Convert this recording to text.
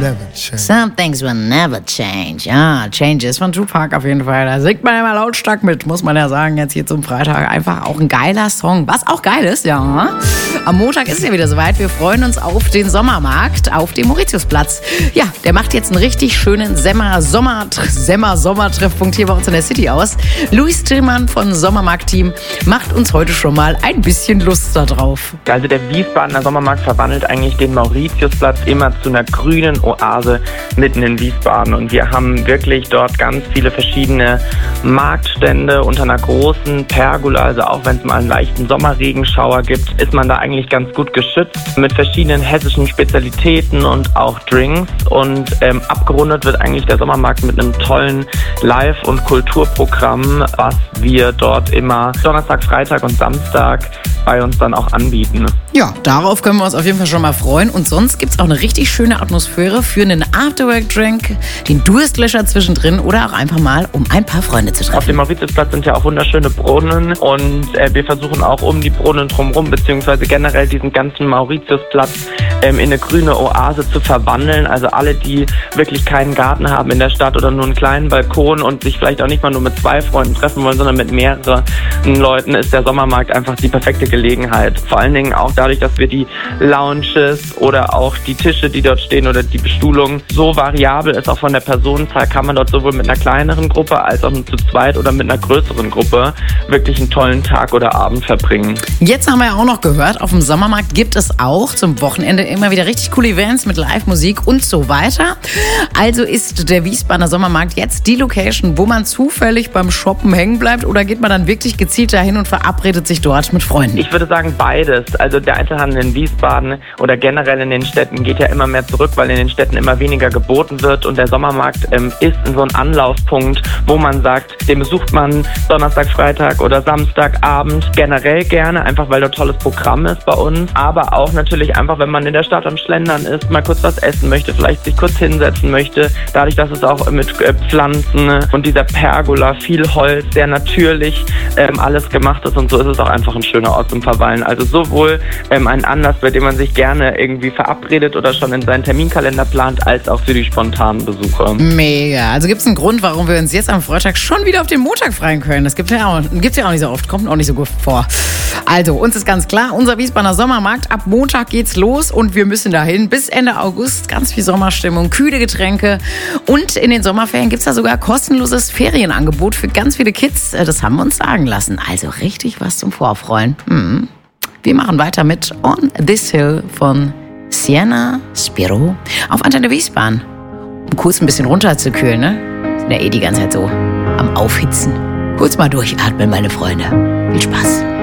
never change. Some things will never change. Ja, Changes von Tupac auf jeden Fall. Da singt man immer lautstark mit, muss man ja sagen. Jetzt hier zum Freitag einfach auch ein geiler Song. Was auch geil ist, ja. Am Montag ist es ja wieder soweit. Wir freuen uns auf den Sommermarkt auf dem Mauritiusplatz. Ja, der macht jetzt einen richtig schönen Sommertreffpunkt hier bei uns in der City aus. Luis Tillmann von Sommermarkt-Team macht uns heute schon mal ein bisschen Lust da drauf. Also der Wiesbadener Sommermarkt verwandelt eigentlich den Mauritiusplatz immer zu einer grünen Oase mitten in Wiesbaden. Und wir haben wirklich dort ganz viele verschiedene Marktstände unter einer großen Pergola. Also auch wenn es mal einen leichten Sommerregenschauer gibt, ist man da eigentlich ganz gut geschützt mit verschiedenen hessischen Spezialitäten und auch Drinks. Und abgerundet wird eigentlich der Sommermarkt mit einem tollen Live- und Kulturprogramm, was wir dort immer Donnerstag, Freitag und Samstag bei uns dann auch anbieten. Ja, darauf können wir uns auf jeden Fall schon mal freuen. Und sonst gibt es auch eine richtig schöne Atmosphäre für einen Afterwork-Drink, den Durstlöscher zwischendrin oder auch einfach mal, um ein paar Freunde zu treffen. Auf dem Mauritiusplatz sind ja auch wunderschöne Brunnen und wir versuchen auch um die Brunnen drumherum, beziehungsweise generell diesen ganzen Mauritiusplatz in eine grüne Oase zu verwandeln. Also alle, die wirklich keinen Garten haben in der Stadt oder nur einen kleinen Balkon und sich vielleicht auch nicht mal nur mit 2 Freunden treffen wollen, sondern mit mehreren Leuten, ist der Sommermarkt einfach die perfekte Gelegenheit. Vor allen Dingen auch dadurch, dass wir die Lounges oder auch die Tische, die dort stehen oder die Bestuhlung so variabel ist, auch von der Personenzahl, kann man dort sowohl mit einer kleineren Gruppe als auch zu zweit oder mit einer größeren Gruppe wirklich einen tollen Tag oder Abend verbringen. Jetzt haben wir ja auch noch gehört, auf dem Sommermarkt gibt es auch zum Wochenende immer wieder richtig coole Events mit Live-Musik und so weiter. Also ist der Wiesbadener Sommermarkt jetzt die Location, wo man zufällig beim Shoppen hängen bleibt, oder geht man dann wirklich gezielt dahin und verabredet sich dort mit Freunden? Ich würde sagen beides. Also der Einzelhandel in Wiesbaden oder generell in den Städten geht ja immer mehr zurück, weil in den Städten immer weniger geboten wird, und der Sommermarkt ist so ein Anlaufpunkt, wo man sagt, den besucht man Donnerstag, Freitag oder Samstagabend generell gerne, einfach weil dort tolles Programm ist bei uns, aber auch natürlich einfach, wenn man in der Stadt am Schlendern ist, mal kurz was essen möchte, vielleicht sich kurz hinsetzen möchte, dadurch, dass es auch mit Pflanzen und dieser Pergola, viel Holz, sehr natürlich alles gemacht ist, und so ist es auch einfach ein schöner Ort zum Verweilen. Also sowohl ein Anlass, bei dem man sich gerne irgendwie verabredet oder schon in seinen Terminkalender plant, als auch für die spontanen Besuche. Mega. Also gibt es einen Grund, warum wir uns jetzt am Freitag schon wieder auf den Montag freuen können. Das gibt's ja auch nicht so oft, kommt auch nicht so gut vor. Also, uns ist ganz klar, unser Wiesbadener Sommermarkt, ab Montag geht's los und wir müssen dahin. Bis Ende August ganz viel Sommerstimmung, kühle Getränke, und in den Sommerferien gibt's da sogar kostenloses Ferienangebot für ganz viele Kids. Das haben wir uns sagen lassen. Also richtig was zum Vorfreuen. Wir machen weiter mit On This Hill von Sienna Spiro auf Antenne Wiesbaden. Um kurz ein bisschen runterzukühlen, ne? Sind ja die ganze Zeit so am Aufhitzen. Kurz mal durchatmen, meine Freunde. Viel Spaß.